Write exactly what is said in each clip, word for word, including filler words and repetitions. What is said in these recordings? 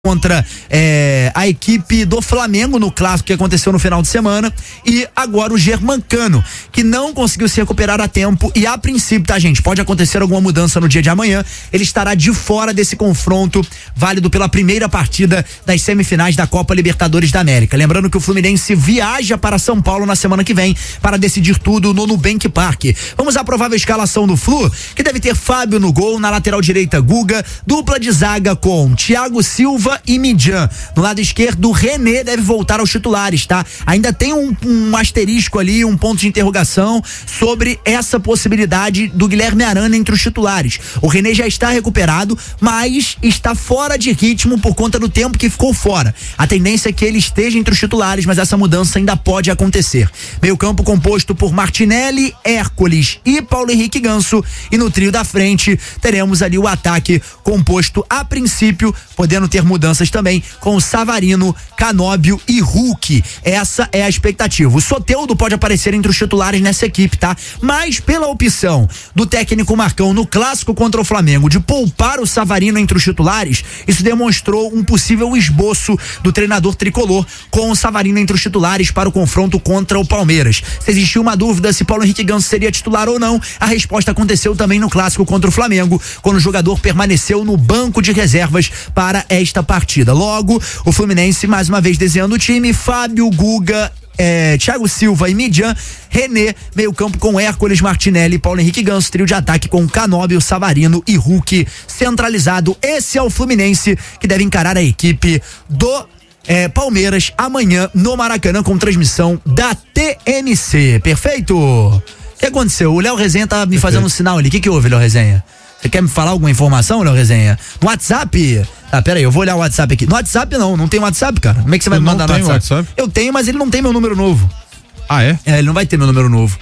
contra é, a equipe do Flamengo no clássico que aconteceu no final de semana, e agora o Germancano, que não conseguiu se recuperar a tempo e a princípio, tá, gente, pode acontecer alguma mudança no dia de amanhã, ele estará de fora desse confronto válido pela primeira partida das semifinais da Copa Libertadores da América. Lembrando que o Fluminense viaja para São Paulo na semana que vem para decidir tudo no Nubank Park. Vamos à provável escalação do Flu, que deve ter Fábio no gol, na lateral direita Guga, dupla de zaga com Thiago Silva e Midjan. No lado esquerdo, René deve voltar aos titulares, tá? Ainda tem um, um asterisco ali, um ponto de interrogação sobre essa possibilidade do Guilherme Arana entre os titulares. O René já está recuperado, mas está fora de ritmo por conta do tempo que ficou fora. A tendência é que ele esteja entre os titulares, mas essa mudança ainda pode acontecer. Meio campo composto por Martinelli, Hércules e Paulo Henrique Ganso, e no trio da frente teremos ali o ataque composto a princípio, podendo ter mudanças também, com Savarino, Canóbio e Hulk. Essa é a expectativa. O Soteldo pode aparecer entre os titulares nessa equipe, tá? Mas pela opção do técnico Marcão no clássico contra o Flamengo de poupar o Savarino entre os titulares, isso demonstrou um possível esboço do treinador tricolor com o Savarino entre os titulares para o confronto contra o Palmeiras. Se existiu uma dúvida se Paulo Henrique Ganso seria titular ou não, a resposta aconteceu também no clássico contra o Flamengo, quando o jogador permaneceu no banco de reservas para esta partida. Logo, o Fluminense mais uma vez desenhando o time: Fábio, Guga, É, Thiago Silva e Midjan, René, meio campo com Hércules, Martinelli, Paulo Henrique Ganso, trio de ataque com Canóbio, Savarino e Hulk centralizado. Esse é o Fluminense que deve encarar a equipe do é, Palmeiras amanhã no Maracanã, com transmissão da T M C. Perfeito? O que aconteceu? O Léo Resenha tá me Perfeito. fazendo um sinal ali. O que que houve, Léo Resenha? Você quer me falar alguma informação, Léo Resenha? No WhatsApp? Ah, pera aí, eu vou olhar o WhatsApp aqui. No WhatsApp não, não tem WhatsApp, cara. Como é que você vai me mandar no WhatsApp? WhatsApp? Eu tenho, mas ele não tem meu número novo. Ah, é? É, ele não vai ter meu número novo.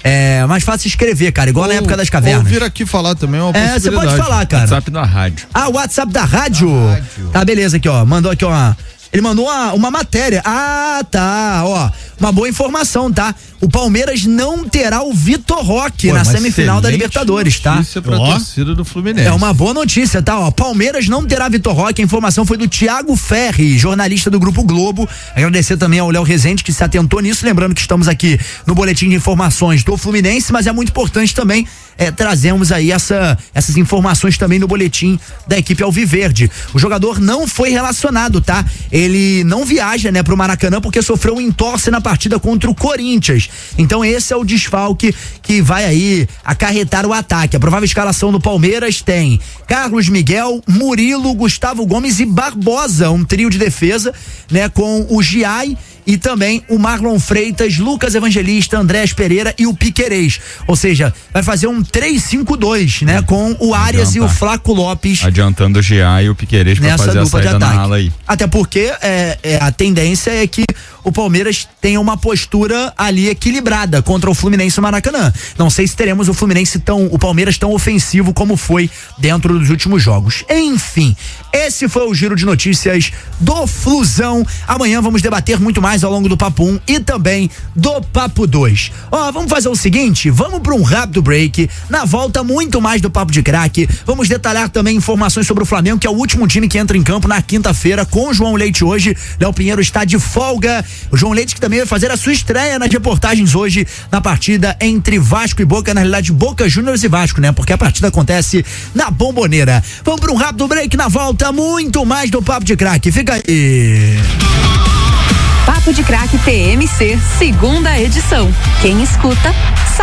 É mais fácil escrever, cara, igual ou, na época das cavernas. Ou vir aqui falar também é uma possibilidade. É, você pode falar, cara. WhatsApp da rádio. Ah, o WhatsApp da rádio? Da rádio. Tá, beleza, aqui, ó. Mandou aqui, ó. Ele mandou uma, uma matéria. Ah, tá, ó. Uma boa informação, tá? O Palmeiras não terá o Vitor Roque Pô, na semifinal da Libertadores, tá? Notícia pra ó. torcida do Fluminense. É uma boa notícia, tá? Ó, Palmeiras não terá Vitor Roque. A informação foi do Thiago Ferri, jornalista do Grupo Globo. Agradecer também ao Léo Rezende, que se atentou nisso. Lembrando que estamos aqui no boletim de informações do Fluminense, mas é muito importante também é, trazemos aí essa, essas informações também no boletim da equipe Alviverde. O jogador não foi relacionado, tá? Ele não viaja, né, pro Maracanã porque sofreu um entorse na partida contra o Corinthians. Então esse é o desfalque que vai aí acarretar o ataque. A provável escalação do Palmeiras tem Carlos Miguel, Murilo, Gustavo Gomes e Barbosa, um trio de defesa, né, com o Giai e também o Marlon Freitas, Lucas Evangelista, Andrés Pereira e o Piquerez. Ou seja, vai fazer um três cinco dois, né? Com o Arias Adianta. e o Flaco Lopes. Adiantando o Gia e o Piquerez pra fazer a saída na ala aí. Até porque é, é, a tendência é que o Palmeiras tenha uma postura ali equilibrada contra o Fluminense no Maracanã. Não sei se teremos o Fluminense tão, o Palmeiras tão ofensivo como foi dentro dos últimos jogos. Enfim, esse foi o giro de notícias do Flusão. Amanhã vamos debater muito mais ao longo do Papo um e também do Papo dois. Ó, vamos fazer o seguinte, vamos para um rápido break. Na volta, muito mais do Papo de Craque. Vamos detalhar também informações sobre o Flamengo, que é o último time que entra em campo na quinta-feira com o João Leite hoje. Léo Pinheiro está de folga. O João Leite que também vai fazer a sua estreia nas reportagens hoje na partida entre Vasco e Boca, na realidade Boca Juniors e Vasco, né? Porque a partida acontece na Bomboneira. Vamos para um rápido break, na volta muito mais do Papo de Craque. Fica aí. Papo de Craque T M C, segunda edição. Quem escuta, sabe.